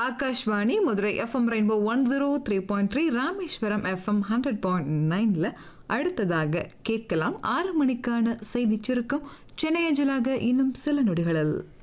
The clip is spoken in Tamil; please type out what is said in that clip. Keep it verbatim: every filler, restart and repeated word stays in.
Akashvani Madurai FM rainbow one zero three point three Rameswaram FM hundred point நைனில் அடுத்ததாக கேட்கலாம் ஆறு மணிக்கான செய்தி சுருக்கம் சென்னை அஞ்சலாக இன்னும் சில நொடிகளில்.